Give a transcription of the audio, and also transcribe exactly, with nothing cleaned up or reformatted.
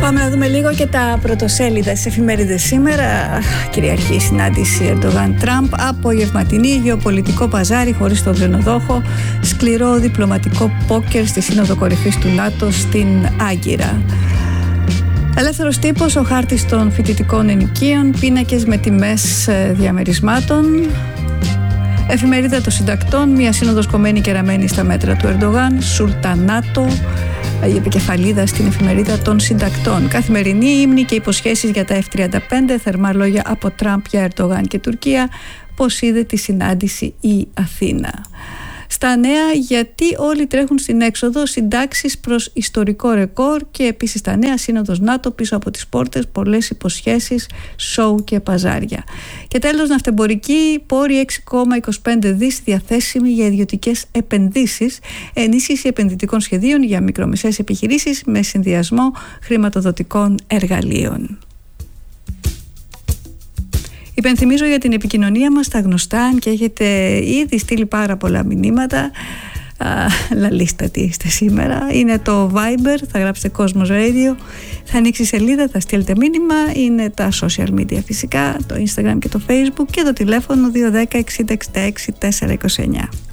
Πάμε να δούμε λίγο και τα πρωτοσέλιδα στις εφημερίδες σήμερα. Κυριαρχή συνάντηση Ερντογάν-Τραμπ, απογευματινή γεωπολιτικό παζάρι χωρίς τον ξενοδόχο, σκληρό διπλωματικό πόκερ στη Σύνοδο Κορυφής του ΝΑΤΟ στην Άγκυρα. Ελεύθερος τύπος, ο χάρτης των φοιτητικών ενοικίων, πίνακες με τιμές διαμερισμάτων. Εφημερίδα των συντακτών, μια σύνοδος κομμένη και ραμμένη στα μέτρα του Ερντογάν, Σουλτανάτο, η επικεφαλίδα στην εφημερίδα των συντακτών. Καθημερινή ύμνη και υποσχέσεις για τα εφ τριάντα πέντε, θερμά λόγια από Τραμπ για Ερντογάν και Τουρκία, πώς είδε τη συνάντηση η Αθήνα. Στα νέα, γιατί όλοι τρέχουν στην έξοδο, συντάξεις προς ιστορικό ρεκόρ, και επίσης στα νέα, σύνοδος ΝΑΤΟ πίσω από τις πόρτες, πολλές υποσχέσεις, σοου και παζάρια. Και τέλος, ναυτεμπορική, πόροι έξι κόμμα είκοσι πέντε δις διαθέσιμοι για ιδιωτικές επενδύσεις, ενίσχυση επενδυτικών σχεδίων για μικρομεσαίες επιχειρήσεις με συνδυασμό χρηματοδοτικών εργαλείων. Υπενθυμίζω για την επικοινωνία μας τα γνωστά, αν και έχετε ήδη στείλει πάρα πολλά μηνύματα. Λαλίστατη είστε σήμερα. Είναι το Viber, θα γράψετε Κόσμος Radio, θα ανοίξει η σελίδα, θα στείλετε μήνυμα. Είναι τα social media φυσικά, το Instagram και το Facebook, και το τηλέφωνο δύο ένα μηδέν εξήντα εξήντα έξι τετρακόσια είκοσι εννιά.